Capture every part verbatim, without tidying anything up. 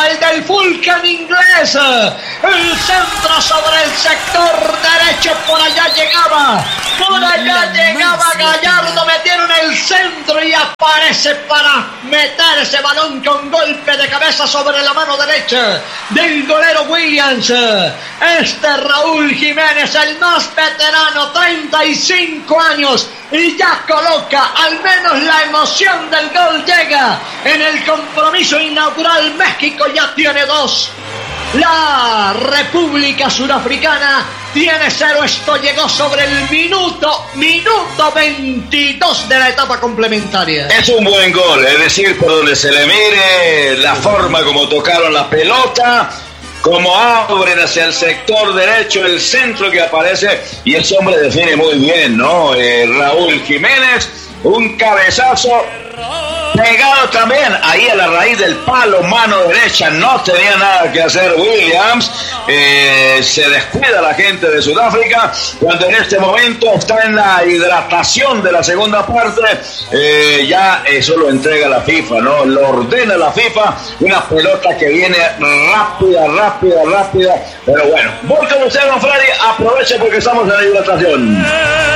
llegaba el del Vulcan inglés. El centro sobre el sector derecho, por allá llegaba. Por allá llegaba Gallardo, metieron el centro y aparece para meter ese balón con golpe de cabeza sobre la mano derecha del golero Williams. Este Raúl Jiménez, el más veterano, treinta y cinco años, y ya coloca al menos la emoción del gol. Llega en el compromiso inaugural. México ya tiene dos. La República Surafricana tiene cero. Esto llegó sobre el minuto, minuto veintidós de la etapa complementaria. Es un buen gol, es decir, por donde se le mire, la forma como tocaron la pelota, como abren hacia el sector derecho, el centro que aparece, y ese hombre define muy bien, ¿no? Eh, Raúl Jiménez, un cabezazo pegado también ahí a la raíz del palo, mano derecha, no tenía nada que hacer Williams. Eh, se descuida la gente de Sudáfrica cuando en este momento está en la hidratación de la segunda parte. Eh, ya eso lo entrega la FIFA, ¿no? Lo ordena la FIFA, una pelota que viene rápida, rápida, rápida, pero bueno, voy con usted, don Freddy, aproveche porque estamos en la hidratación.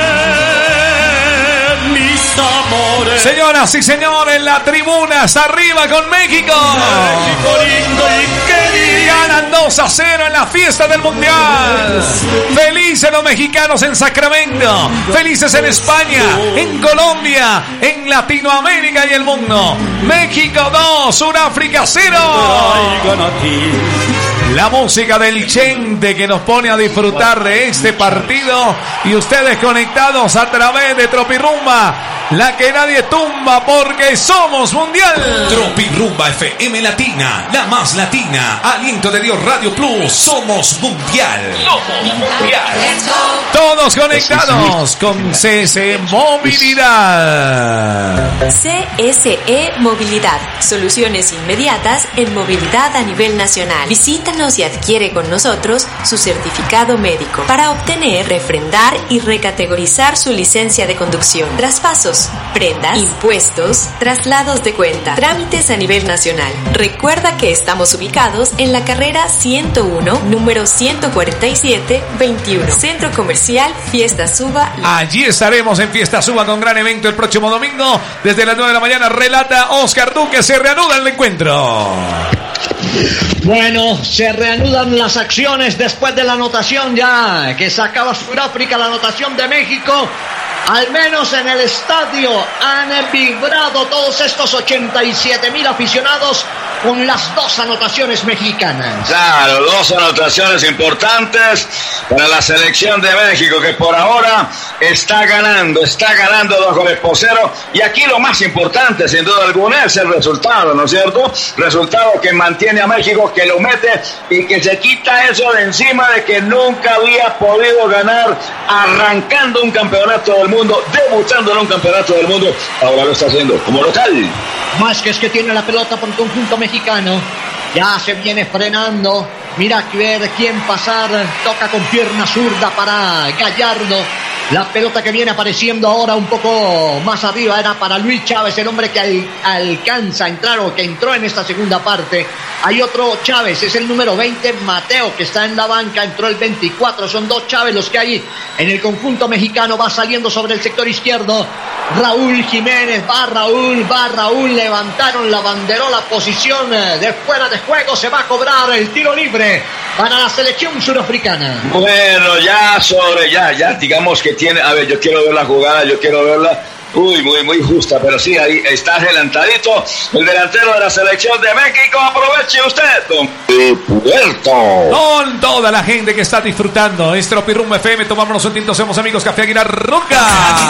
Señoras y señores, la tribuna está arriba con México. México lindo y querido. Ganan dos a cero en la fiesta del Mundial. Felices los mexicanos en Sacramento. Felices en España, en Colombia, en Latinoamérica y el mundo. México dos, Sudáfrica cero. La música del Chente que nos pone a disfrutar de este partido y ustedes conectados a través de Tropirumba, la que nadie tumba porque somos mundial. Tropirumba F M Latina, la más latina. Aliento de Dios Radio Plus, somos mundial. Somos mundial. Todos conectados con C S E Movilidad. C S E Movilidad, soluciones inmediatas en movilidad a nivel nacional. Visítanos y adquiere con nosotros su certificado médico para obtener, refrendar y recategorizar su licencia de conducción. Traspasos, prendas, impuestos, traslados de cuenta, trámites a nivel nacional. Recuerda que estamos ubicados en la carrera ciento uno, número ciento cuarenta y siete veintiuno, Centro Comercial Fiesta Suba. Allí estaremos en Fiesta Suba con gran evento el próximo domingo. Desde las nueve de la mañana relata Oscar Duque, se reanuda el encuentro. Bueno, se reanudan las acciones después de la anotación ya que sacaba Sudáfrica, la anotación de México. Al menos en el estadio han vibrado todos estos ochenta y siete mil aficionados con las dos anotaciones mexicanas. Claro, dos anotaciones importantes para la selección de México, que por ahora está ganando, está ganando dos goles por cero. Y aquí lo más importante, sin duda alguna, es el resultado, ¿no es cierto? Resultado que mantiene a México, que lo mete y que se quita eso de encima de que nunca había podido ganar arrancando un campeonato del mundo, debutando en un campeonato del mundo. Ahora lo está haciendo como local. Más que es que tiene la pelota por el conjunto mexicano. Ya se viene frenando. Mira que ver quién pasar. Toca con pierna zurda para Gallardo. La pelota que viene apareciendo ahora un poco más arriba era para Luis Chávez, el hombre que al, alcanza a entrar o que entró en esta segunda parte. Hay otro Chávez, es el número veinte, Mateo, que está en la banca, entró el veinticuatro. Son dos Chávez los que hay en el conjunto mexicano. Va saliendo sobre el sector izquierdo Raúl Jiménez, va Raúl, va Raúl, levantaron la banderola, posición de fuera de juego, se va a cobrar el tiro libre para la selección surafricana. Bueno, ya sobre, ya, ya, digamos que tiene, a ver, yo quiero ver la jugada, yo quiero verla. Uy, muy, muy justa, pero sí, ahí está adelantadito el delantero de la selección de México. Aproveche usted, don Puerto. Con toda la gente que está disfrutando es Tropirumba F M, tomámonos un tinto, somos amigos, Café Águila Roja.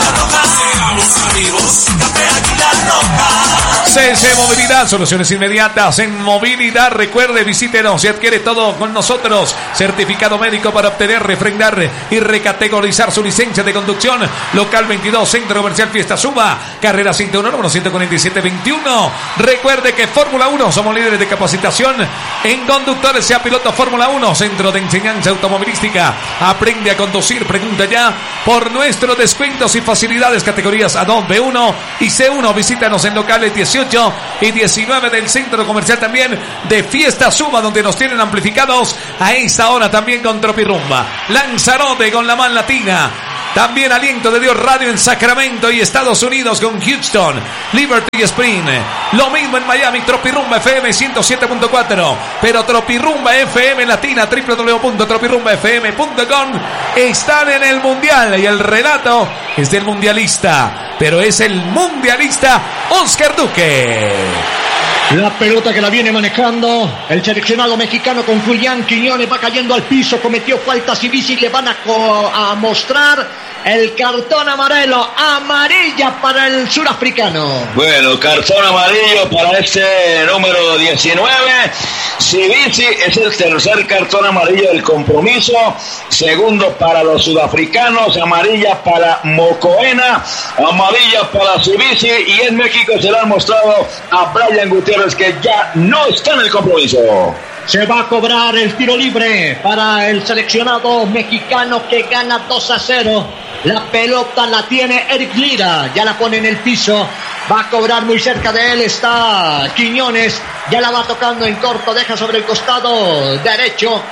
C S E Movilidad, soluciones inmediatas en movilidad. Recuerde, visítenos y adquiere todo con nosotros. Certificado médico para obtener, refrendar y recategorizar su licencia de conducción. Local veintidós, Centro Comercial Fiesta Fiesta Suma, carrera ciento uno, número ciento cuarenta y siete veintiuno. Recuerde que Fórmula uno, somos líderes de capacitación en conductores, sea piloto Fórmula uno, Centro de Enseñanza Automovilística. Aprende a conducir, pregunta ya por nuestros descuentos y facilidades, categorías A dos, B uno y C uno. Visítanos en locales dieciocho y diecinueve del Centro Comercial también de Fiesta Suma, donde nos tienen amplificados a esta hora también con Tropirrumba. Lanzarote con la Man Latina. También Aliento de Dios Radio en Sacramento y Estados Unidos con Houston, Liberty Spring. Lo mismo en Miami, Tropirrumba F M ciento siete punto cuatro. Pero Tropirrumba F M Latina, doble u doble u doble u punto tropirrumba f m punto com, están en el Mundial. Y el relato es del mundialista, pero es el mundialista Oscar Duque. La pelota que la viene manejando el seleccionado mexicano con Julián Quiñones, va cayendo al piso, cometió falta Civisi, le van a, a mostrar el cartón amarelo, amarilla para el surafricano. Bueno, cartón amarillo para este número diecinueve. Civisi es el tercer cartón amarillo del compromiso. Segundo para los sudafricanos, amarilla para Mocoena, amarilla para Civisi, y en México se le han mostrado a Brian Gutiérrez, que ya no está en el compromiso. Se va a cobrar el tiro libre para el seleccionado mexicano, que gana dos a cero. La pelota la tiene Eric Lira, ya la pone en el piso. Va a cobrar muy cerca de él, está Quiñones. Ya la va tocando en corto, deja sobre el costado derecho.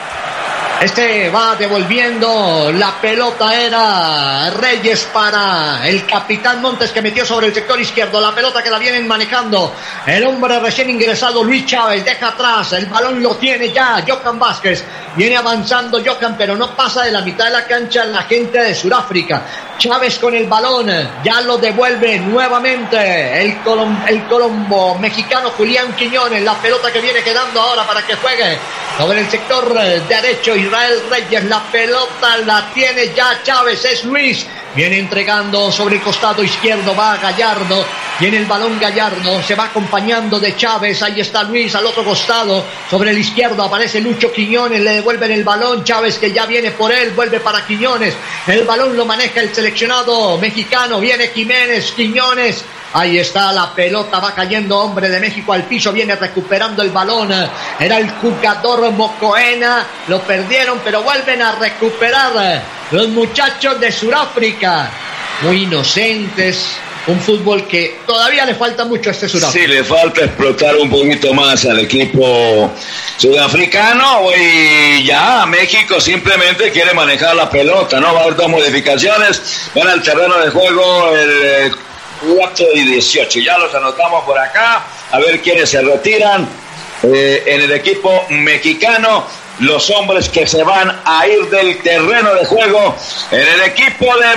Este va devolviendo la pelota, era Reyes para el capitán Montes, que metió sobre el sector izquierdo. La pelota que la vienen manejando el hombre recién ingresado, Luis Chávez, deja atrás, el balón lo tiene ya Johan Vázquez. Viene avanzando Johan, pero no pasa de la mitad de la cancha la gente de Sudáfrica. Chávez con el balón, ya lo devuelve nuevamente el, colom- el colombo mexicano Julián Quiñones. La pelota que viene quedando ahora para que juegue sobre el sector derecho Israel Reyes. La pelota la tiene ya Chávez, es Luis. Viene entregando sobre el costado izquierdo, va Gallardo. Viene el balón Gallardo, se va acompañando de Chávez. Ahí está Luis al otro costado. Sobre el izquierdo aparece Lucho Quiñones, le devuelven el balón. Chávez, que ya viene por él, vuelve para Quiñones. El balón lo maneja el seleccionado mexicano. Viene Jiménez, Quiñones. Ahí está la pelota, va cayendo hombre de México al piso, viene recuperando el balón. Era el jugador Mocoena, lo perdieron, pero vuelven a recuperar los muchachos de Sudáfrica. Muy inocentes, un fútbol que todavía le falta mucho a este Sudáfrica. Sí, le falta explotar un poquito más al equipo sudafricano, y ya México simplemente quiere manejar la pelota, ¿no? Va a haber dos modificaciones, van al terreno de juego el cuatro y dieciocho, ya los anotamos por acá, a ver quiénes se retiran. Eh, en el equipo mexicano, los hombres que se van a ir del terreno de juego. En el equipo de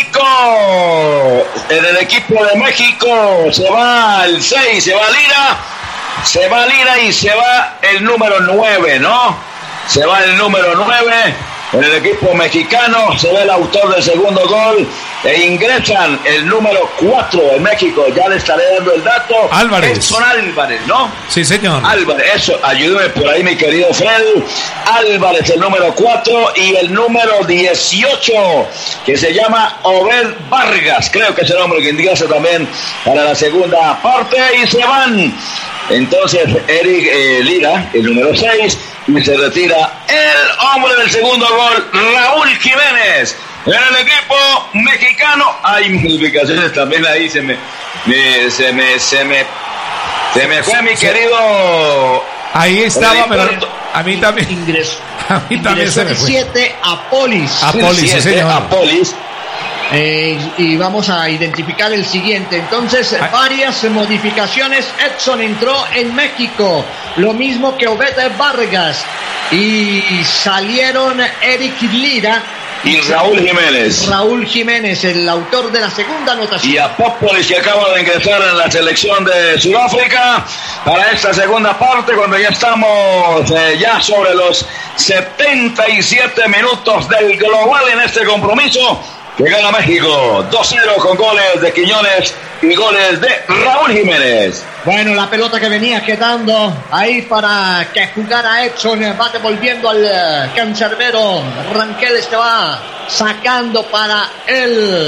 México, en el equipo de México se va el seis, se va Lira, se va Lira y se va el número nueve, ¿no? Se va el número nueve. En el equipo mexicano se ve el autor del segundo gol e ingresan el número cuatro en México. Ya le estaré dando el dato. Álvarez. Edson Álvarez, ¿no? Sí, señor. Álvarez, eso, ayúdeme por ahí, mi querido Fred. Álvarez, el número cuatro, y el número dieciocho, que se llama Obed Vargas. Creo que es el hombre que ingresa también para la segunda parte. Y se van entonces Eric eh, Lira, el número seis, y se retira el hombre del segundo gol, Raúl Jiménez. En el equipo mexicano hay modificaciones también ahí, se me, me se me se me se me fue mi querido. Ahí estaba, pero a mí también ingresó. A mí también se me fue. siete Apolis. Apolis, sí, señor. Apolis. Eh, y vamos a identificar el siguiente. Entonces, Ay. varias modificaciones. Edson entró en México, lo mismo que Obed Vargas, y salieron Eric Lira Y Raúl Jiménez. Raúl Jiménez, el autor de la segunda anotación. Y Apópolis, que acaba de ingresar en la selección de Sudáfrica para esta segunda parte, cuando ya estamos eh, ya sobre los setenta y siete minutos del global en este compromiso, que gana México dos cero con goles de Quiñones y goles de Raúl Jiménez. Bueno, la pelota que venía quedando ahí para que jugara Edson, va devolviendo al uh, cancerbero Ranqueles, que va sacando para el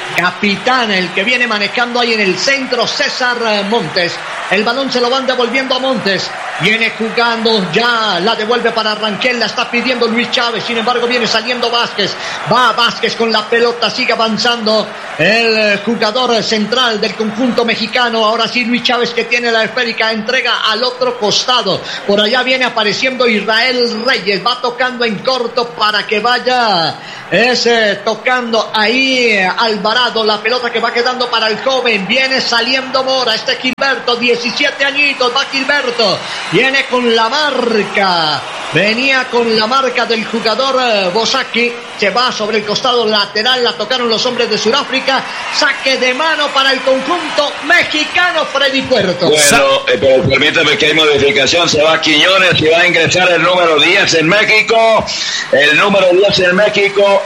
capitán, el que viene manejando ahí en el centro, César Montes. El balón se lo van devolviendo a Montes. Viene jugando, ya la devuelve para Rangel, la está pidiendo Luis Chávez. Sin embargo, viene saliendo Vázquez. Va Vázquez con la pelota, sigue avanzando el jugador central del conjunto mexicano. Ahora sí, Luis Chávez, que tiene la esférica, entrega al otro costado. Por allá viene apareciendo Israel Reyes. Va tocando en corto para que vaya es eh, tocando ahí Alvarado. La pelota que va quedando para el joven. Viene saliendo Mora. Este Gilberto, diecisiete añitos. Va Gilberto. Viene con la marca. Venía con la marca del jugador eh, Bosaki. Se va sobre el costado lateral. La tocaron los hombres de Sudáfrica. Saque de mano para el conjunto mexicano, Freddy Puerto. Bueno, eh, pero permítame que hay modificación. Se va Quiñones y va a ingresar el número diez en México. El número diez en México,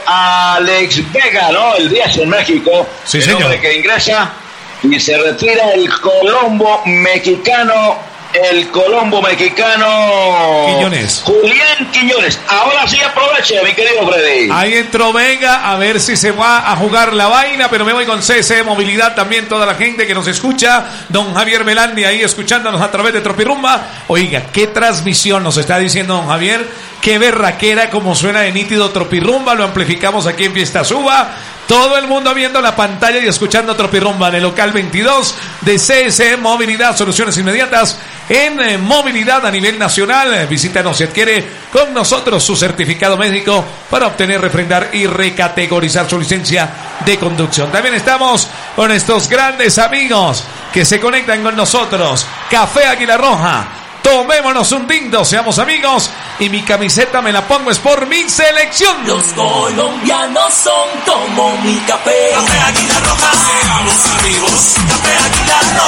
Alex Vega, ¿no? El diez en México. Sí, el señor. hombre que ingresa y se retira el Colombo mexicano. El Colombo mexicano Quiñones. Julián Quiñones. Ahora sí aproveche, mi querido Freddy. Ahí entró Vega, a ver si se va a jugar la vaina, pero me voy con C C Movilidad también, toda la gente que nos escucha. Don Javier Melandi ahí escuchándonos a través de Tropirumba. Oiga, qué transmisión nos está diciendo don Javier. Qué berraquera, como suena de nítido Tropirumba. Lo amplificamos aquí en Fiesta Suba. Todo el mundo viendo la pantalla y escuchando Tropirumba en el local veintidós de C S Movilidad, soluciones inmediatas en eh, movilidad a nivel nacional. Eh, visítanos y adquiere con nosotros su certificado médico para obtener, refrendar y recategorizar su licencia de conducción. También estamos con estos grandes amigos que se conectan con nosotros. Café Águila Roja. Tomémonos un tinto, seamos amigos. Y mi camiseta me la pongo es por mi selección. Los colombianos son como mi café. Café Águila Roja, seamos amigos. Café Águila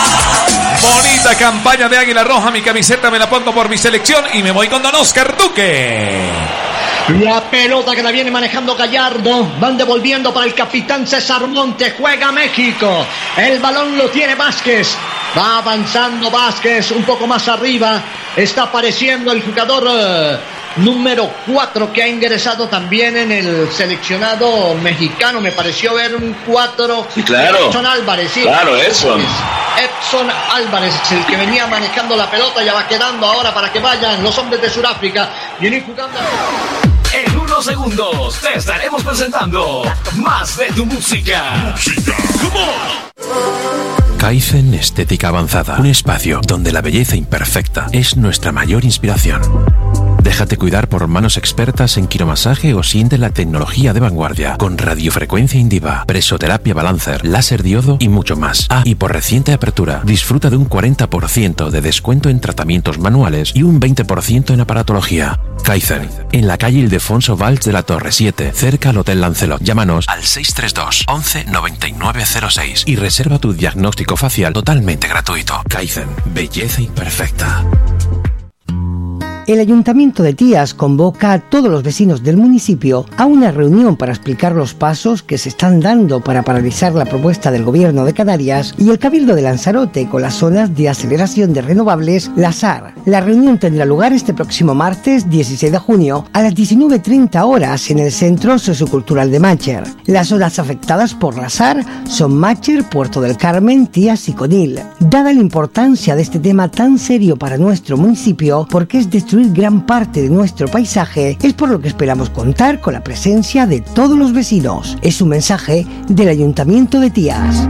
Roja. Bonita campaña de Águila Roja. Mi camiseta me la pongo por mi selección. Y me voy con don Oscar Duque. La pelota que la viene manejando Gallardo. Van devolviendo para el capitán César Montes. Juega México. El balón lo tiene Vázquez. Va avanzando Vázquez un poco más arriba. Está apareciendo el jugador uh, número cuatro que ha ingresado también en el seleccionado mexicano. Me pareció ver un cuatro. Sí, claro. Edson Álvarez, sí. Claro, Edson. Edson Álvarez es el que venía manejando la pelota. Ya va quedando ahora para que vayan los hombres de Sudáfrica. Vienen jugando. En unos segundos te estaremos presentando más de tu música. Kaizen Estética Avanzada, un espacio donde la belleza imperfecta es nuestra mayor inspiración. Déjate cuidar por manos expertas en quiromasaje o siente la tecnología de vanguardia con radiofrecuencia Indiva, presoterapia Balancer, láser diodo y mucho más. Ah, y por reciente apertura, disfruta de un cuarenta por ciento de descuento en tratamientos manuales y un veinte por ciento en aparatología. Kaizen, en la calle Ildefonso Valls de la Torre siete, cerca al Hotel Lancelot. Llámanos al seis tres dos, once, noventa y nueve cero seis y reserva tu diagnóstico facial totalmente gratuito. Kaizen, belleza imperfecta. El Ayuntamiento de Tías convoca a todos los vecinos del municipio a una reunión para explicar los pasos que se están dando para paralizar la propuesta del Gobierno de Canarias y el Cabildo de Lanzarote con las zonas de aceleración de renovables, las A R. La reunión tendrá lugar este próximo martes dieciséis de junio a las diecinueve treinta horas en el Centro Sociocultural de Mácher. Las zonas afectadas por las A R son Mácher, Puerto del Carmen, Tías y Conil. Dada la importancia de este tema tan serio para nuestro municipio, porque es destruir gran parte de nuestro paisaje, es por lo que esperamos contar con la presencia de todos los vecinos. Es un mensaje del Ayuntamiento de Tías.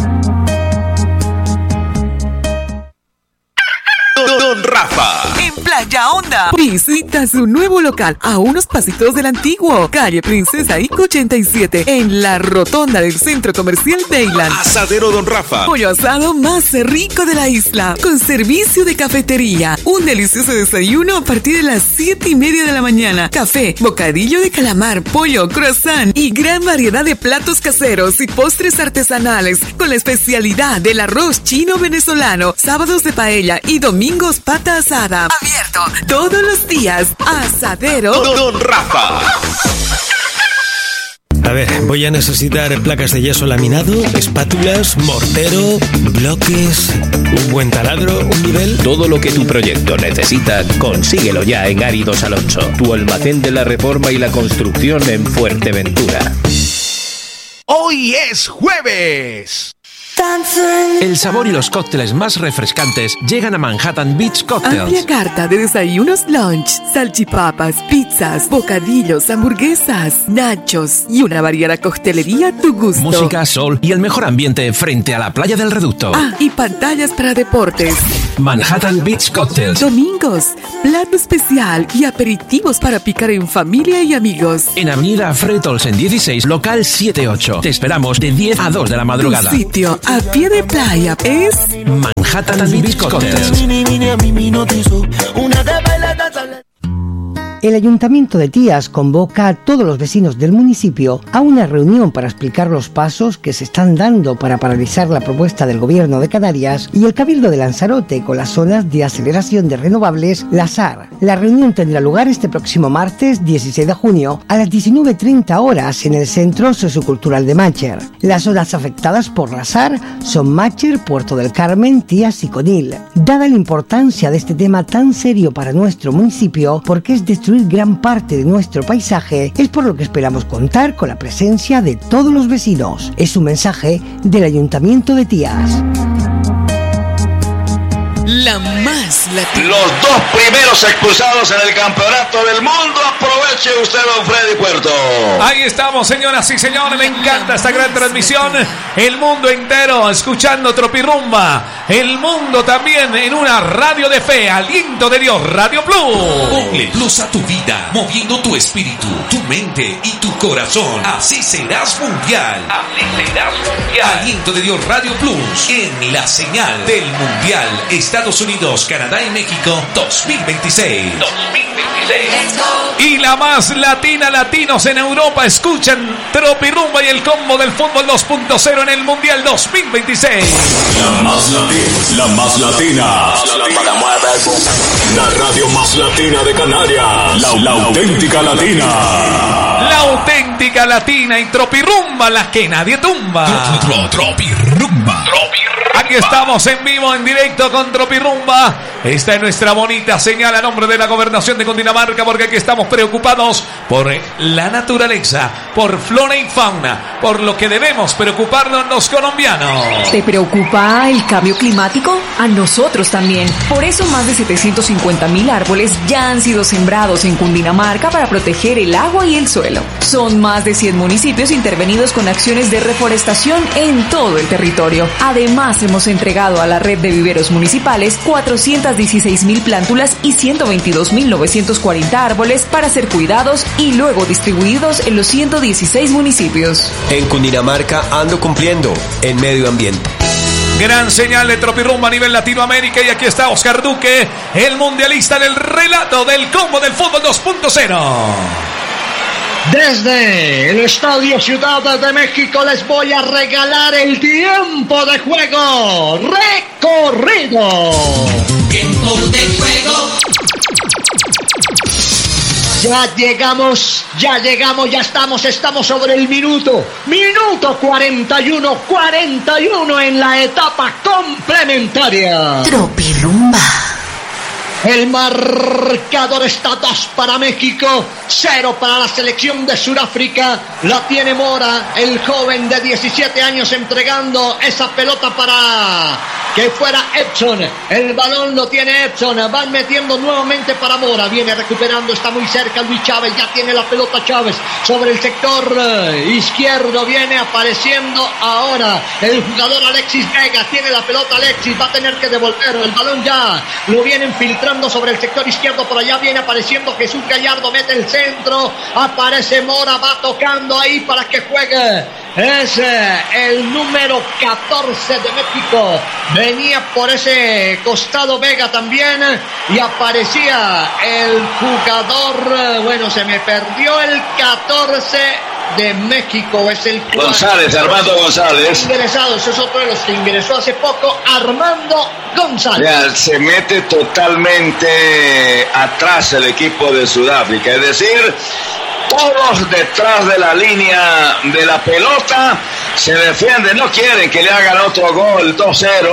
Don Rafa. En Playa Honda, visita su nuevo local a unos pasitos del antiguo, calle Princesa Ico ochenta y siete, en la rotonda del Centro Comercial Dayland. Asadero Don Rafa. Pollo asado más rico de la isla, con servicio de cafetería, un delicioso desayuno a partir de las siete y media de la mañana, café, bocadillo de calamar, pollo, croissant y gran variedad de platos caseros y postres artesanales, con la especialidad del arroz chino venezolano, sábados de paella y domingos pata asada. Abierto todos los días. Asadero Don, Don Rafa. A ver, voy a necesitar placas de yeso laminado, espátulas, mortero, bloques, un buen taladro, un nivel. Todo lo que tu proyecto necesita, consíguelo ya en Áridos Alonso, tu almacén de la reforma y la construcción en Fuerteventura. Hoy Hoy es jueves. El sabor y los cócteles más refrescantes llegan a Manhattan Beach Cocktails. Amplia carta de desayunos lunch, salchipapas, pizzas, bocadillos, hamburguesas, nachos y una variada coctelería a tu gusto. Música, sol y el mejor ambiente frente a la playa del Reducto. Ah, y pantallas para deportes. Manhattan Beach Cocktails. Domingos, plato especial y aperitivos para picar en familia y amigos. En Avenida Fred Olsen dieciséis, local setenta y ocho. Te esperamos de diez a dos de la madrugada. Tu sitio a pie de playa es Manhattan Beach Cocktails. El Ayuntamiento de Tías convoca a todos los vecinos del municipio a una reunión para explicar los pasos que se están dando para paralizar la propuesta del Gobierno de Canarias y el Cabildo de Lanzarote con las zonas de aceleración de renovables, LASAR. La reunión tendrá lugar este próximo martes dieciséis de junio a las diecinueve treinta horas en el Centro Sociocultural de Mácher. Las zonas afectadas por LASAR son Mácher, Puerto del Carmen, Tías y Conil. Dada la importancia de este tema tan serio para nuestro municipio, porque es destruir gran parte de nuestro paisaje, es por lo que esperamos contar con la presencia de todos los vecinos. Es un mensaje del Ayuntamiento de Tías. La más latina. Los dos primeros expulsados en el campeonato del mundo. Aproveche usted, don Freddy Puerto. Ahí estamos, señoras y señores. Me encanta esta gran transmisión. El mundo entero escuchando Tropirrumba. El mundo también en una radio de fe. Aliento de Dios, Radio Plus. Ponle plus a tu vida, moviendo tu espíritu, tu mente y tu corazón. Así serás mundial. Así serás mundial. Aliento de Dios, Radio Plus. En la señal del mundial. Estados Unidos, Canadá y México dos mil veintiséis. dos mil veintiséis. Y la más latina, latinos en Europa escuchan Tropirrumba y el combo del fútbol dos punto cero en el Mundial dos mil veintiséis. La más latina, la más latina, la radio más latina de Canarias, la, la auténtica latina. La auténtica latina y Tropirrumba, la que nadie tumba. Tropirrumba. Aquí estamos en vivo, en directo con Tropirrumba. Esta es nuestra bonita señal a nombre de la Gobernación de Cundinamarca, porque aquí estamos preocupados por la naturaleza, por flora y fauna, por lo que debemos preocuparnos los colombianos. ¿Te preocupa el cambio climático? A nosotros también. Por eso más de setecientos cincuenta mil árboles ya han sido sembrados en Cundinamarca para proteger el agua y el suelo. Son más de cien municipios intervenidos con acciones de reforestación en todo el territorio. Además, hemos entregado a la red de viveros municipales cuatrocientas dieciséis mil plántulas y ciento veintidós mil novecientos cuarenta árboles para ser cuidados y luego distribuidos en los ciento dieciséis municipios. En Cundinamarca ando cumpliendo en medio ambiente. Gran señal de Tropirrumba a nivel Latinoamérica, y aquí está Oscar Duque, el mundialista del relato del combo del fútbol dos punto cero. Desde el Estadio Ciudad de México les voy a regalar el tiempo de juego recorrido. Tiempo de juego. Ya llegamos, ya llegamos, ya estamos, estamos sobre el minuto. Minuto cuarenta y uno, cuarenta y uno en la etapa complementaria. Tropirrumba. El marcador está dos para México, cero para la selección de Sudáfrica. La tiene Mora, el joven de diecisiete años, entregando esa pelota para que fuera Edson. El balón lo tiene Edson, van metiendo nuevamente para Mora. Viene recuperando, está muy cerca Luis Chávez, ya tiene la pelota Chávez sobre el sector izquierdo. Viene apareciendo ahora el jugador Alexis Vega, tiene la pelota Alexis, va a tener que devolver el balón, ya lo vienen filtrando sobre el sector izquierdo. Por allá viene apareciendo Jesús Gallardo, mete el centro, aparece Mora, va tocando ahí para que juegue. Es eh, el número catorce de México. Venía por ese costado Vega también y aparecía el jugador, eh, bueno, se me perdió el catorce de México, es el González, Armando González. Ingresado, ese es otro de los que ingresó hace poco, Armando González. Ya, se mete totalmente atrás el equipo de Sudáfrica, es decir, todos detrás de la línea de la pelota, se defienden, no quieren que le hagan otro gol dos cero,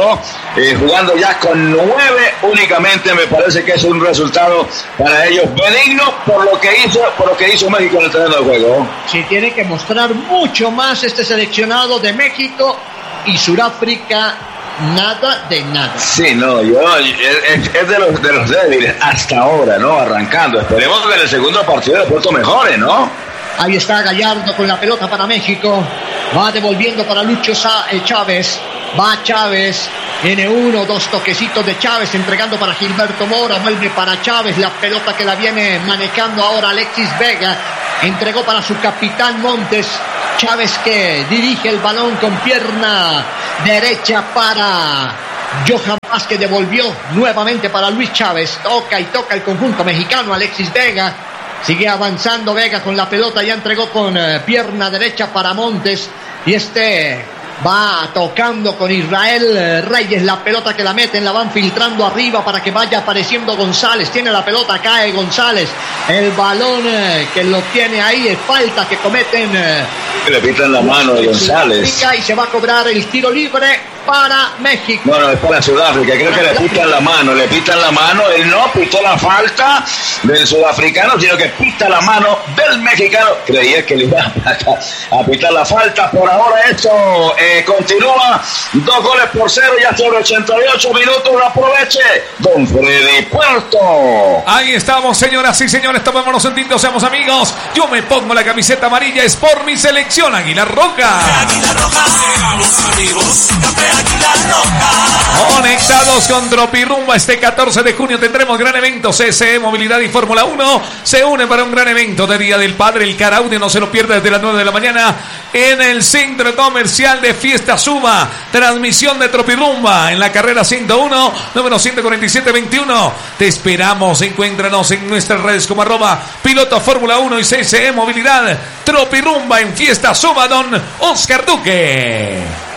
eh, jugando ya con nueve únicamente. Me parece que es un resultado para ellos benigno por lo que hizo, por lo que hizo México en el terreno de juego. Sí, tiene que mostrar mucho más este seleccionado de México y Sudáfrica. Nada de nada. Sí, no, yo es, es de los de los débiles hasta ahora, ¿no? Arrancando. Esperemos que en el segundo partido de Puerto mejore, ¿no? Ahí está Gallardo con la pelota para México. Va devolviendo para Lucho Chávez. Va Chávez. Viene uno, dos toquecitos de Chávez entregando para Gilberto Mora. Vuelve para Chávez. La pelota que la viene manejando ahora Alexis Vega. Entregó para su capitán Montes. Chávez que dirige el balón con pierna derecha para Johan Vázquez, devolvió nuevamente para Luis Chávez. Toca y toca el conjunto mexicano. Alexis Vega sigue avanzando. Vega con la pelota, ya entregó con eh, pierna derecha para Montes. Y este va tocando con Israel Reyes. La pelota que la meten, la van filtrando arriba para que vaya apareciendo González. Tiene la pelota, cae González. El balón eh, que lo tiene ahí, es falta que cometen. Eh, le pitan la mano a González. Y se va a cobrar el tiro libre para México. Bueno, es para Sudáfrica, creo que le pitan la mano, le pitan la mano, él no pitó la falta del sudafricano, sino que pita la mano del mexicano. Creía que le iba a, a pitar la falta. Por ahora esto eh, continúa, dos goles por cero, ya sobre ochenta y ocho minutos. Aproveche don Freddy Puerto. Ahí estamos, señoras y señores, tomémonos un tinto, seamos amigos. Yo me pongo la camiseta amarilla, es por mi selección Águila Roja. Águila Roja, seamos amigos. Águila Roja. Conectados con Tropirumba, este catorce de junio tendremos gran evento. C S E, Movilidad y Fórmula uno se unen para un gran evento de Día del Padre. El Caraudio no se lo pierde desde las nueve de la mañana en el Centro Comercial de Fiesta Suma. Transmisión de Tropirumba en la carrera ciento uno, número ciento cuarenta y siete veintiuno. Te esperamos, encuéntranos en nuestras redes como arroba Piloto Fórmula uno y C S E Movilidad. Tropirumba en Fiesta Suma, don Oscar Duque.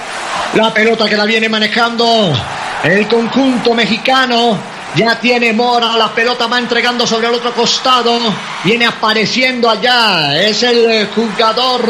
La pelota que la viene manejando el conjunto mexicano. Ya tiene Mora, la pelota va entregando sobre el otro costado. Viene apareciendo allá. Es el jugador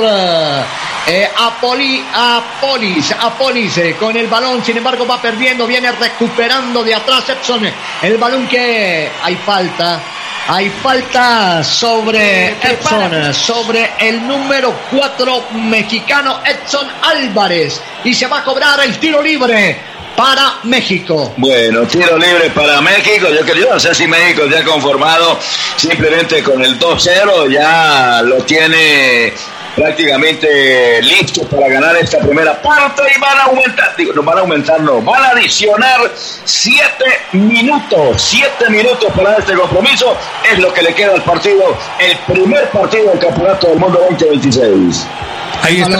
eh, Apoli, Apolis. Apolis eh, con el balón. Sin embargo va perdiendo. Viene recuperando de atrás Edson. El balón que hay falta. Hay falta sobre Edson, sobre el número cuatro mexicano Edson Álvarez. Y se va a cobrar el tiro libre para México. Bueno, tiro libre para México. Yo quería no sé si México ya conformado simplemente con el dos cero. Ya lo tiene prácticamente listo para ganar esta primera parte y van a aumentar, digo, no van a aumentar, no, van a adicionar siete minutos, siete minutos para este compromiso, es lo que le queda al partido, el primer partido del Campeonato del Mundo veinte veintiséis. Ahí está.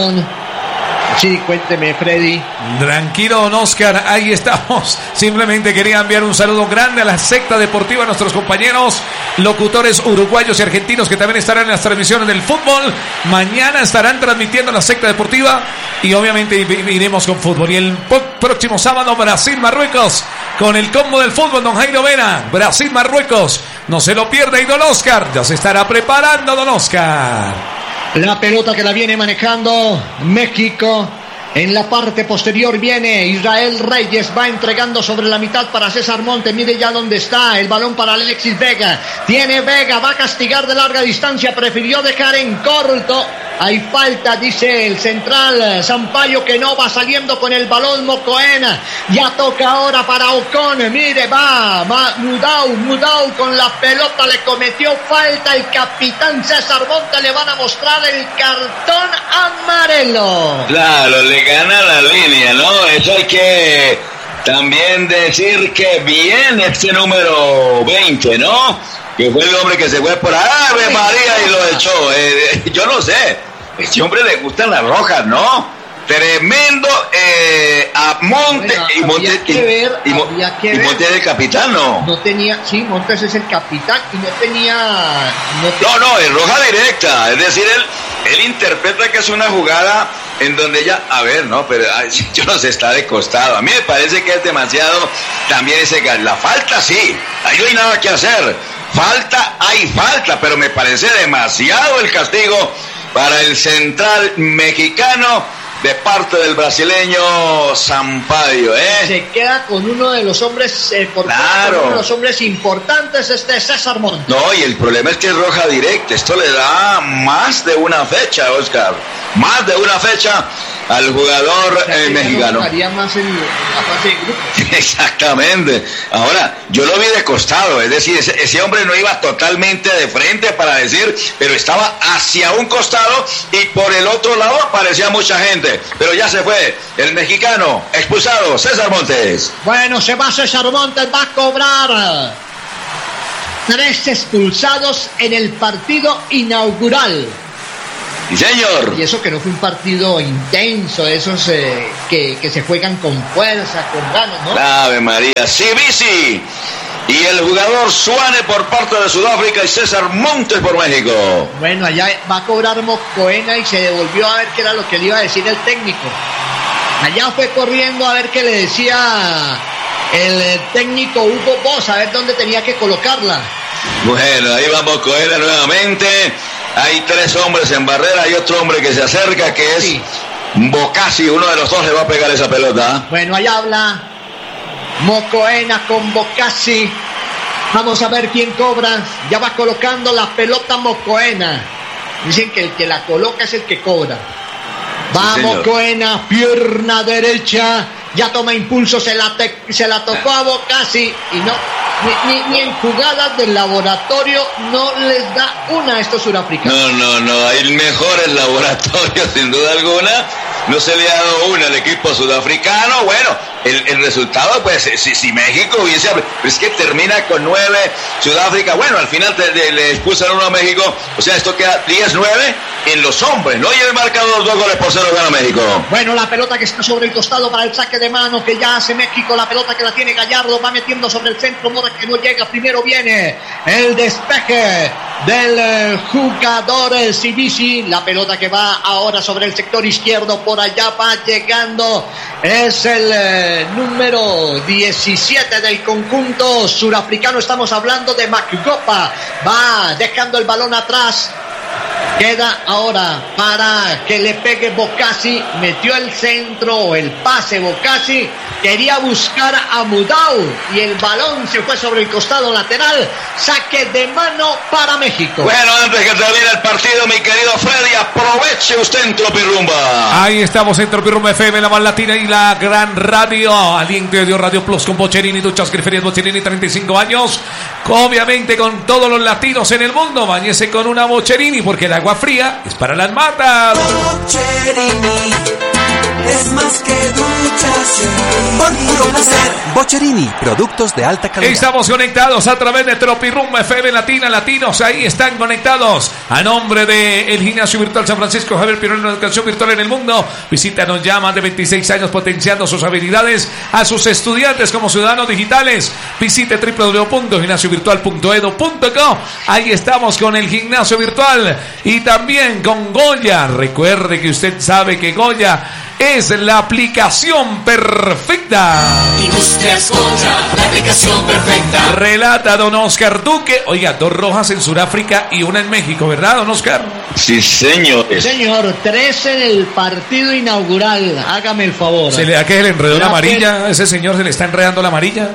Sí, cuénteme, Freddy. Tranquilo, don Oscar, ahí estamos. Simplemente quería enviar un saludo grande a la secta deportiva, a nuestros compañeros locutores uruguayos y argentinos que también estarán en las transmisiones del fútbol. Mañana estarán transmitiendo la secta deportiva y obviamente iremos con fútbol. Y el próximo sábado, Brasil-Marruecos, con el combo del fútbol, don Jairo Vera. Brasil-Marruecos, no se lo pierda, y don Oscar ya se estará preparando, don Oscar. La pelota que la viene manejando México. En la parte posterior viene Israel Reyes, va entregando sobre la mitad para César Montes, mire ya dónde está, el balón para Alexis Vega, tiene Vega, va a castigar de larga distancia, prefirió dejar en corto, hay falta, dice el central Sampaio, que no va saliendo con el balón Mocoena, ya toca ahora para Ocon, mire, va, va Mudau, Mudau con la pelota, le cometió falta el capitán César Montes, le van a mostrar el cartón amarelo. Claro, le gana la línea, ¿no? Eso hay que también decir que viene este número veinte, ¿no? Que fue el hombre que se fue por Ave María y lo echó. Eh, yo no sé, a este hombre le gustan las rojas, ¿no? Tremendo eh, a Monte, bueno, y Monte que ver, y, había que y ver. Monte es el capitán, ¿no? No tenía, sí, Montes es el capitán y no tenía... No, tenía... no, no, es roja directa, es decir, él, él interpreta que es una jugada en donde ya, a ver, no, pero ay, yo no sé, está de costado. A mí me parece que es demasiado también ese gas. La falta sí, ahí no hay nada que hacer. Falta, hay falta, pero me parece demasiado el castigo para el central mexicano. de parte del brasileño Sampaio, ¿eh? Se queda con uno de los hombres, eh, por claro. uno de los hombres importantes, este César Montes. No, y el problema es que es roja directa. Esto le da más de una fecha, Oscar. Más de una fecha al jugador o sea, eh, mexicano. No más en la fase de grupo. Exactamente. Ahora, yo lo vi de costado, es decir, ese, ese hombre no iba totalmente de frente para decir, pero estaba hacia un costado y por el otro lado aparecía mucha gente. Pero ya se fue el mexicano expulsado, César Montes. Bueno, se va César Montes, va a cobrar tres expulsados en el partido inaugural. Sí, señor. Y eso que no fue un partido intenso, esos eh, que, que se juegan con fuerza, con ganas, ¿no? Ave María, Sibisi y el jugador Suane por parte de Sudáfrica y César Montes por México. Bueno, allá va a cobrar Moscoena y se devolvió a ver qué era lo que le iba a decir el técnico. Allá fue corriendo a ver qué le decía el técnico Hugo Boss, a ver dónde tenía que colocarla. Bueno, ahí va Moscoena nuevamente. Hay tres hombres en barrera, hay otro hombre que se acerca, que es sí. Bocasi, uno de los dos le va a pegar esa pelota. Bueno, ahí habla Moscoena con Bocasi. Vamos a ver quién cobra. Ya va colocando la pelota Moscoena. Dicen que el que la coloca es el que cobra. Va sí, Moscoena, pierna derecha. Ya toma impulso, se la, te, se la tocó a Bocasi y no, ni, ni, ni en jugadas del laboratorio no les da una a estos surafricanos. No, no, no, hay mejores laboratorios sin duda alguna. No se le ha dado una al equipo sudafricano. Bueno, el, el resultado, pues, si, si México hubiese... Pero es que termina con nueve Sudáfrica. Bueno, al final te, te, le expulsan uno a México. O sea, esto queda diez nueve en los hombres, ¿no? Y el marcador, dos goles por cero gana México. Bueno, la pelota que está sobre el costado para el saque de mano que ya hace México. La pelota que la tiene Gallardo, va metiendo sobre el centro. Mora que no llega. Primero viene el despeje del eh, jugador el Sibisi. La pelota que va ahora sobre el sector izquierdo. Por allá va llegando. Es el eh, número diecisiete del conjunto surafricano. Estamos hablando de Macgopa. Va dejando el balón atrás. Queda ahora para que le pegue Bocasi. Metió el centro, el pase Bocasi. Quería buscar a Mudau y el balón se fue sobre el costado lateral. Saque de mano para México. Bueno, antes que termine el partido, mi querido Freddy, aproveche usted en Tropirumba. Ahí estamos en Tropirumba F M, la más latina y la gran radio. Aliento de Dios Radio Plus con Bocherini, duchas Griferías Bocherini, treinta y cinco años. Obviamente con todos los latinos en el mundo. Báñese con una Bocherini porque el agua fría es para las matas. Bocherini es más que ducharse. Por puro placer. Bocherini, productos de alta calidad. Estamos conectados a través de Tropirumba F M Latina, latinos, ahí están conectados. A nombre de el Gimnasio Virtual San Francisco Javier Pirón, educación virtual en el mundo. Visítanos ya, más de veintiséis años potenciando sus habilidades a sus estudiantes como ciudadanos digitales. Visite doble u doble u doble u punto gimnasio virtual punto edu punto co. Ahí estamos con el Gimnasio Virtual y también con Goya. Recuerde que usted sabe que Goya es la aplicación perfecta. Industrias Goya, la aplicación perfecta. Relata don Oscar Duque. Oiga, dos rojas en Sudáfrica y una en México, ¿verdad, don Oscar? Sí, señor. Señor, tres en el partido inaugural. Hágame el favor. ¿Se le da que se le enredó la amarilla? ¿Ese señor se le está enredando la amarilla?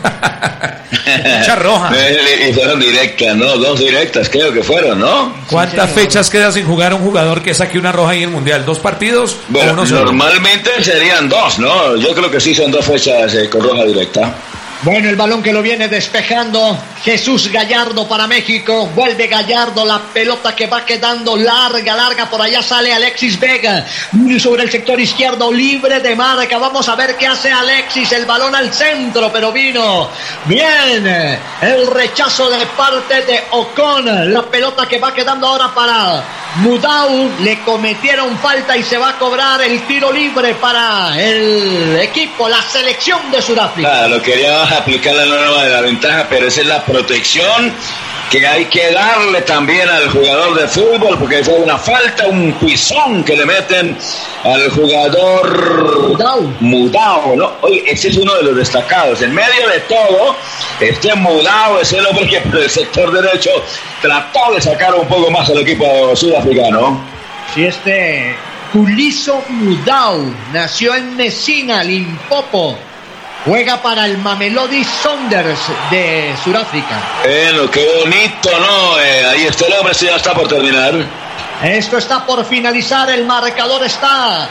Mucha roja. Y fueron directas, ¿no? Dos directas creo que fueron, ¿no? ¿Cuántas sí, fechas queda sin jugar un jugador que saque una roja ahí en el Mundial? ¿Dos partidos? Bueno, o uno normalmente serían dos, ¿no? Yo creo que sí son dos fechas eh, con roja directa. Bueno, el balón que lo viene despejando Jesús Gallardo para México. Vuelve Gallardo, la pelota que va quedando larga, larga. Por allá sale Alexis Vega sobre el sector izquierdo, libre de marca. Vamos a ver qué hace Alexis. El balón al centro, pero vino bien el rechazo de parte de Ocon. La pelota que va quedando ahora para Mudau. Le cometieron falta y se va a cobrar el tiro libre para el equipo, la selección de Sudáfrica. Claro, lo quería aplicar la norma de la ventaja, pero esa es la protección que hay que darle también al jugador de fútbol, porque fue una falta, un pisón que le meten al jugador Mudau, Mudau, ¿no? Oye, ese es uno de los destacados. En medio de todo, este Mudau es el hombre que por el sector derecho trató de sacar un poco más al equipo sudafricano. Sí, este Juliso Mudau nació en Messina, Limpopo. Juega para el Mamelodi Sundowns de Sudáfrica. Bueno, qué bonito, ¿no? Eh, ahí está el hombre, sí, ya está por terminar. Esto está por finalizar, el marcador está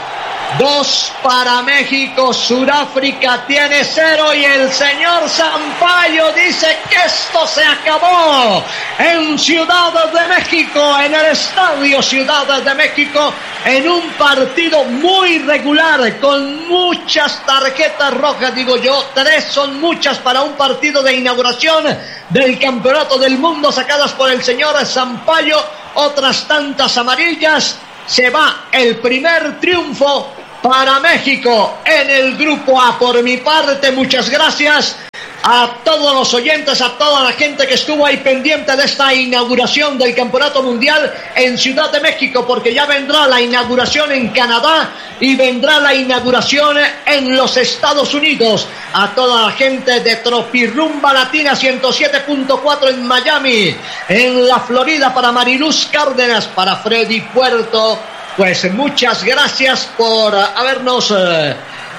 dos para México, Sudáfrica tiene cero y el señor Sampaio dice que esto se acabó en Ciudad de México, en el Estadio Ciudad de México, en un partido muy regular, con muchas tarjetas rojas, digo yo, tres son muchas para un partido de inauguración del Campeonato del Mundo sacadas por el señor Sampaio, otras tantas amarillas. Se va el primer triunfo para México en el Grupo A. Por mi parte, muchas gracias a todos los oyentes, a toda la gente que estuvo ahí pendiente de esta inauguración del Campeonato Mundial en Ciudad de México, porque ya vendrá la inauguración en Canadá y vendrá la inauguración en los Estados Unidos. A toda la gente de Tropirrumba Latina ciento siete punto cuatro en Miami, en la Florida, para Mariluz Cárdenas, para Freddy Puerto, pues muchas gracias por habernos eh,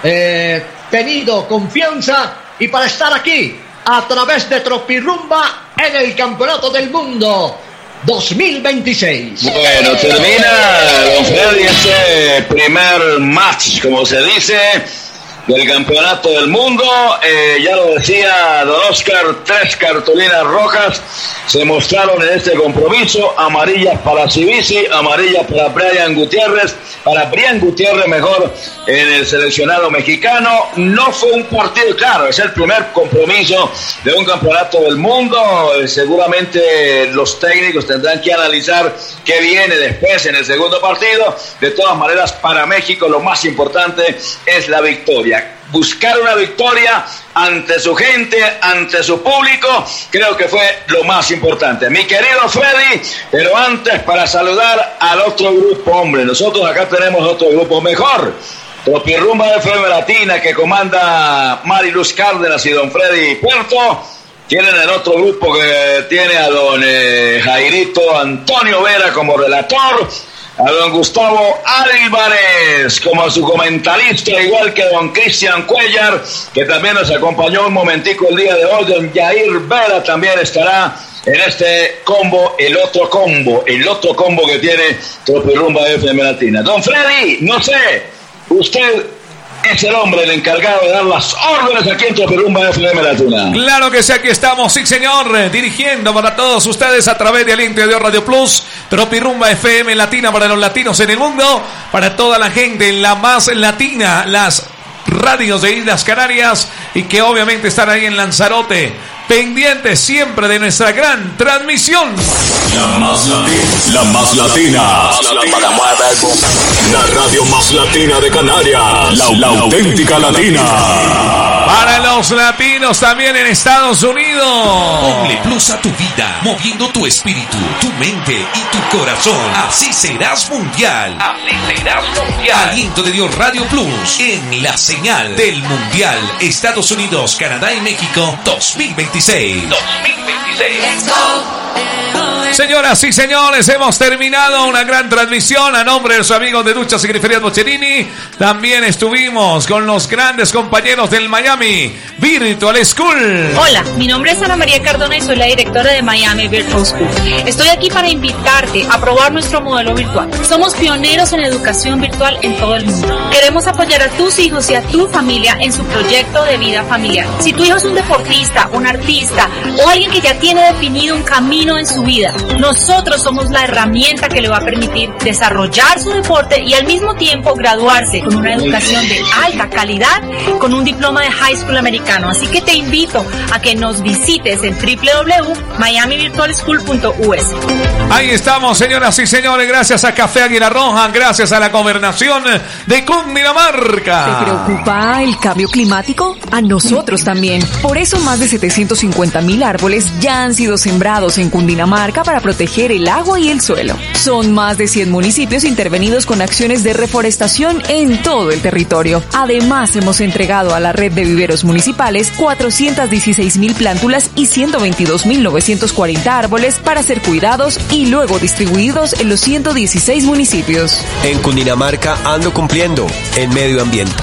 eh, tenido confianza y para estar aquí a través de Tropirrumba en el Campeonato del Mundo dos mil veintiséis. Bueno, termina, don Freddy, este primer match, como se dice, del Campeonato del Mundo. Eh, ya lo decía don Oscar, tres cartulinas rojas se mostraron en este compromiso: amarillas para Cibisi, amarillas para Brian Gutiérrez, para Brian Gutiérrez mejor, en el seleccionado mexicano. No fue un partido, claro, es el primer compromiso de un Campeonato del Mundo. Eh, seguramente los técnicos tendrán que analizar qué viene después en el segundo partido. De todas maneras, para México lo más importante es la victoria. Buscar una victoria ante su gente, ante su público, creo que fue lo más importante. Mi querido Freddy, pero antes, para saludar al otro grupo, hombre, nosotros acá tenemos otro grupo mejor, Tropirrumba de F M Latina, que comanda Mariluz Cárdenas y don Freddy Puerto. Tienen el otro grupo que tiene a don eh, Jairito Antonio Vera como relator, a don Gustavo Álvarez como su comentarista, igual que don Cristian Cuellar, que también nos acompañó un momentico el día de hoy. Don Jair Vera también estará en este combo, el otro combo, el otro combo que tiene Tropirrumba F M Latina. Don Freddy, no sé, usted es el hombre, el encargado de dar las órdenes aquí en Tropirrumba F M Latina. Claro que sí, aquí estamos, sí señor, dirigiendo para todos ustedes a través de Aliento de Dios Radio Plus, Tropirrumba F M Latina para los latinos en el mundo, para toda la gente, la más latina, las radios de Islas Canarias, y que obviamente están ahí en Lanzarote, pendientes siempre de nuestra gran transmisión. La más latina, la más latina, la radio más latina de Canarias, la, la auténtica latina. Para los latinos también en Estados Unidos. Ponle plus a tu vida, moviendo tu espíritu, tu mente y tu corazón. Así serás mundial. Así serás mundial. Aliento de Dios Radio Plus, en la señal del Mundial Estados Unidos, Canadá y México dos mil veintiséis. dos mil veintiséis. Let's go. Señoras y señores, hemos terminado una gran transmisión a nombre de los amigos de Duchas y Griferías Bocherini. También estuvimos con los grandes compañeros del Miami Virtual School. Hola, mi nombre es Ana María Cardona y soy la directora de Miami Virtual School. Estoy aquí para invitarte a probar nuestro modelo virtual. Somos pioneros en educación virtual en todo el mundo. Queremos apoyar a tus hijos y a tu familia en su proyecto de vida familiar. Si tu hijo es un deportista, un artista o alguien que ya tiene definido un camino en su vida, nosotros somos la herramienta que le va a permitir desarrollar su deporte y al mismo tiempo graduarse con una educación de alta calidad con un diploma de high school americano. Así que te invito a que nos visites en doble u doble u doble u punto miami virtual school punto u s. Ahí estamos, señoras y señores, gracias a Café Águila Roja, gracias a la gobernación de Cundinamarca. ¿Te preocupa el cambio climático? A nosotros también. Por eso más de setecientos cincuenta mil árboles ya han sido sembrados en Cundinamarca para para proteger el agua y el suelo. Son más de cien municipios intervenidos con acciones de reforestación en todo el territorio. Además, hemos entregado a la red de viveros municipales cuatrocientas dieciséis mil plántulas y ciento veintidós mil novecientos cuarenta árboles para ser cuidados y luego distribuidos en los ciento dieciséis municipios. En Cundinamarca ando cumpliendo en medio ambiente.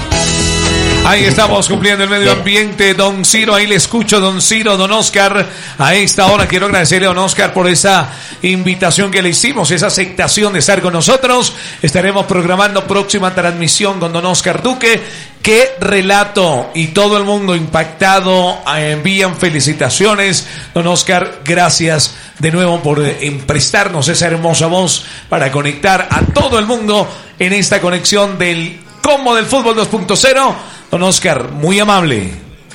Ahí estamos cumpliendo el medio ambiente, don Ciro, ahí le escucho, don Ciro, don Oscar. A esta hora quiero agradecerle a don Oscar por esa invitación que le hicimos, esa aceptación de estar con nosotros. Estaremos programando próxima transmisión con don Oscar Duque. Qué relato, y todo el mundo impactado, envían felicitaciones. Don Oscar, gracias de nuevo por eh, prestarnos esa hermosa voz para conectar a todo el mundo en esta conexión del Combo del Fútbol dos punto cero. Don Oscar, muy amable.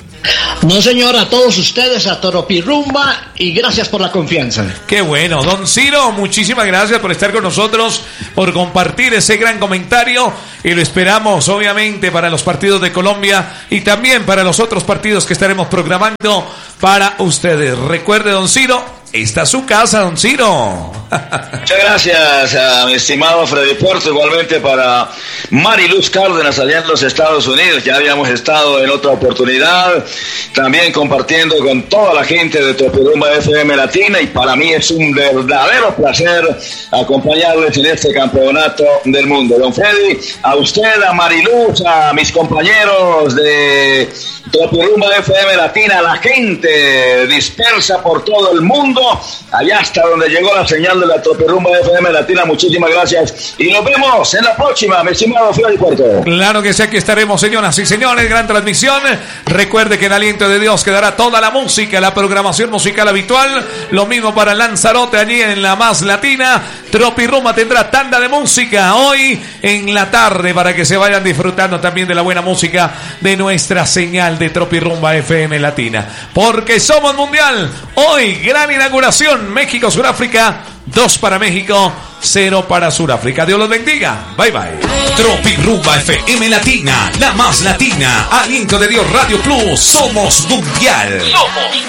No, señor, a todos ustedes, a Toropirumba, y gracias por la confianza. Qué bueno. Don Ciro, muchísimas gracias por estar con nosotros, por compartir ese gran comentario, y lo esperamos, obviamente, para los partidos de Colombia y también para los otros partidos que estaremos programando para ustedes. Recuerde, don Ciro, esta es su casa, don Ciro. Muchas gracias a mi estimado Freddy Puerto, igualmente para Mariluz Cárdenas allá en los Estados Unidos. Ya habíamos estado en otra oportunidad, también compartiendo con toda la gente de Tropirumba F M Latina, y para mí es un verdadero placer acompañarles en este campeonato del mundo. Don Freddy, a usted, a Mariluz, a mis compañeros de Tropirumba F M Latina, a la gente dispersa por todo el mundo, allá hasta donde llegó la señal de la Tropirumba F M Latina, muchísimas gracias y nos vemos en la próxima, mi estimado Freddy Puerto. Claro que sí, aquí estaremos, señoras y señores, gran transmisión. Recuerde que en Aliento de Dios quedará toda la música, la programación musical habitual, lo mismo para Lanzarote allí en la Más Latina. Tropirumba tendrá tanda de música hoy en la tarde para que se vayan disfrutando también de la buena música de nuestra señal de Tropirumba F M Latina, porque somos mundial. Hoy gran inauguración, México, Sudáfrica, dos para México, cero para Sudáfrica. Dios los bendiga, bye bye. Tropirumba F M Latina, la más latina. Aliento de Dios Radio Plus, somos mundial. Somos